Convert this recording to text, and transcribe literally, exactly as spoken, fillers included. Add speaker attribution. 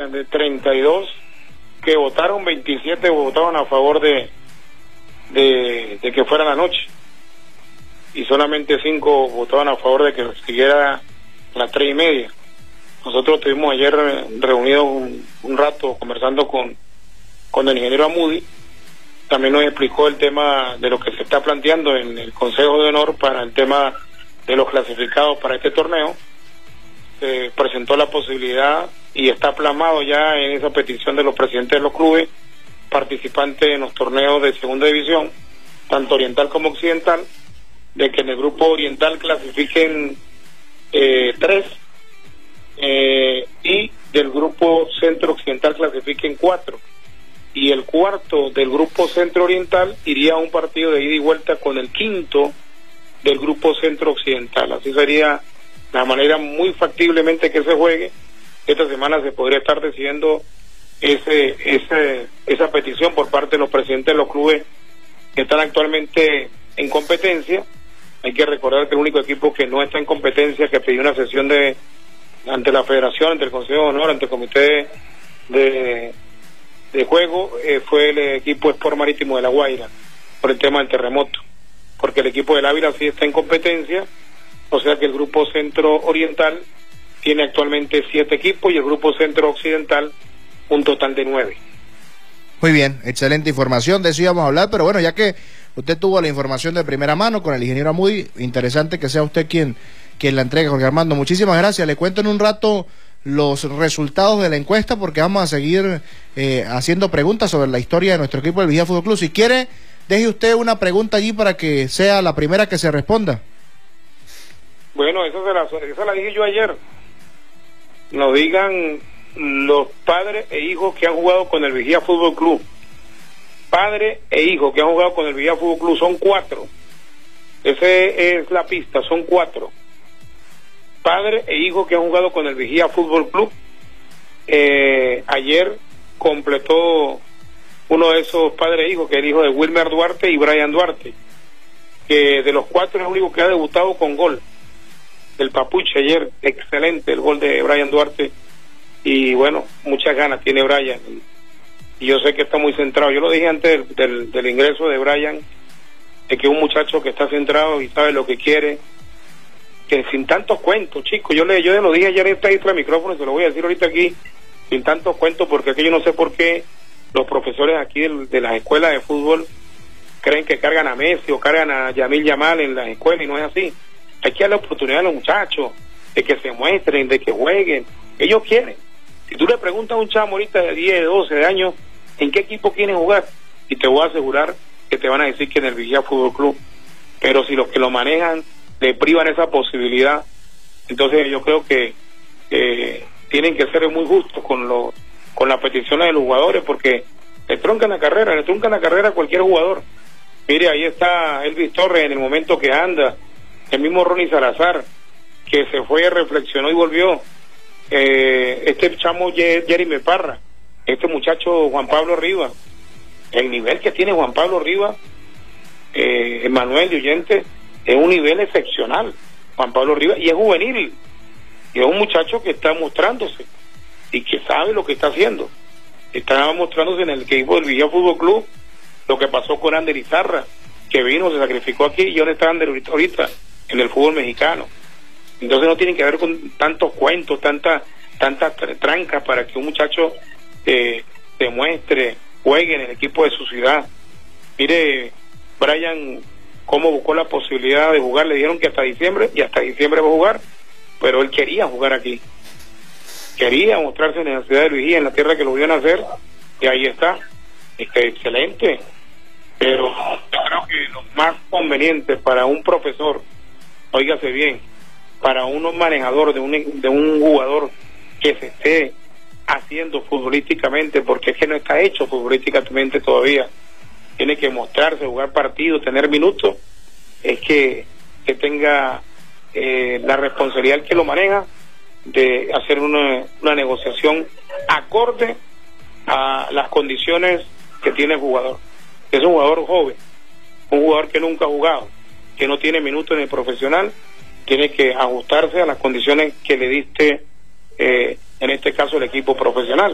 Speaker 1: de treinta y dos que votaron, veintisiete votaron a favor de, de, de que fuera la noche, y solamente cinco votaban a favor de que siguiera a las tres y media. Nosotros estuvimos ayer reunidos un, un rato conversando con, con el ingeniero Amudi. También nos explicó el tema de lo que se está planteando en el Consejo de Honor para el tema de los clasificados para este torneo. Se presentó la posibilidad y está plasmado ya en esa petición de los presidentes de los clubes participantes en los torneos de segunda división, tanto oriental como occidental, de que en el grupo oriental clasifiquen eh, tres eh, y del grupo centro occidental clasifiquen cuatro, y el cuarto del grupo centro oriental iría a un partido de ida y vuelta con el quinto del grupo centro occidental. Así sería la manera muy factiblemente que se juegue. Esta semana se podría estar decidiendo ese, ese, esa petición por parte de los presidentes de los clubes que están actualmente en competencia. Hay que recordar que el único equipo que no está en competencia, que pidió una sesión de ante la Federación, ante el Consejo de Honor, ante el Comité de, de Juego, eh, fue el equipo Sport Marítimo de La Guaira, por el tema del terremoto, porque el equipo del Ávila sí está en competencia, o sea que el grupo centro oriental tiene actualmente siete equipos y el grupo centro occidental un total de nueve.
Speaker 2: Muy bien, excelente información, de eso íbamos a hablar, pero bueno, ya que usted tuvo la información de primera mano con el ingeniero Amudi, interesante que sea usted quien, quien la entregue, Jorge Armando. Muchísimas gracias, le cuento en un rato los resultados de la encuesta porque vamos a seguir eh, haciendo preguntas sobre la historia de nuestro equipo del Vigía Fútbol Club. Si quiere, deje usted una pregunta allí para que sea la primera que se responda.
Speaker 1: Bueno, esa, se la, esa la dije yo ayer. Nos digan los padres e hijos que han jugado con el Vigía Fútbol Club. Padre e hijo que han jugado con el Vigía Fútbol Club son cuatro. Esa es la pista, son cuatro. Padre e hijo que han jugado con el Vigía Fútbol Club. Eh, ayer completó uno de esos padres e hijos, que es el hijo de Wilmer Duarte y Brian Duarte, que de los cuatro es el único que ha debutado con gol. El Papuche ayer, excelente el gol de Brian Duarte, y bueno, muchas ganas tiene Brian. Y yo sé que está muy centrado. Yo lo dije antes del, del, del ingreso de Brian, de que es un muchacho que está centrado y sabe lo que quiere, que sin tantos cuentos, chicos. Yo le yo lo dije ayer en esta extra micrófono y se lo voy a decir ahorita aquí, sin tantos cuentos, porque aquí yo no sé por qué los profesores aquí de, de las escuelas de fútbol creen que cargan a Messi o cargan a Yamil Yamal en las escuelas, y no es así. Hay que darle la oportunidad a los muchachos de que se muestren, de que jueguen. Ellos quieren. Si tú le preguntas a un chamo ahorita de diez, doce años, ¿en qué equipo quieren jugar? Y te voy a asegurar que te van a decir que en el Vigía Fútbol Club. Pero si los que lo manejan le privan esa posibilidad, entonces yo creo que eh, tienen que ser muy justos con los con las peticiones de los jugadores, porque le truncan la carrera, le truncan la carrera a cualquier jugador. Mire, ahí está Elvis Torres en el momento que anda, el mismo Ronnie Salazar, que se fue, reflexionó y volvió. Eh, este chamo Jeremy Parra, este muchacho Juan Pablo Rivas, el nivel que tiene Juan Pablo Rivas, eh, Emanuel de Oyente, es un nivel excepcional. Juan Pablo Rivas, y es juvenil, y es un muchacho que está mostrándose y que sabe lo que está haciendo. Está mostrándose en el equipo del Vigía Fútbol Club. Lo que pasó con Ander Izarra, que vino, se sacrificó aquí, y ahora está Ander ahorita en el fútbol mexicano. Entonces no tienen que ver con tantos cuentos, tanta tanta tranca para que un muchacho eh, se muestre, juegue en el equipo de su ciudad. Mire, Brian, cómo buscó la posibilidad de jugar. Le dijeron que hasta diciembre, y hasta diciembre va a jugar, pero él quería jugar aquí, quería mostrarse en la ciudad de Vigía, en la tierra que lo vio nacer, y ahí está. Este, excelente. Pero yo creo que lo más conveniente para un profesor, óigase bien, para un manejador de un, de un jugador que se esté haciendo futbolísticamente, porque es que no está hecho futbolísticamente todavía, tiene que mostrarse, jugar partidos, tener minutos, es que, que tenga eh, la responsabilidad que lo maneja de hacer una, una negociación acorde a las condiciones que tiene el jugador. Es un jugador joven, un jugador que nunca ha jugado, que no tiene minutos en el profesional, tiene que ajustarse a las condiciones que le diste, eh, en este caso, el equipo profesional.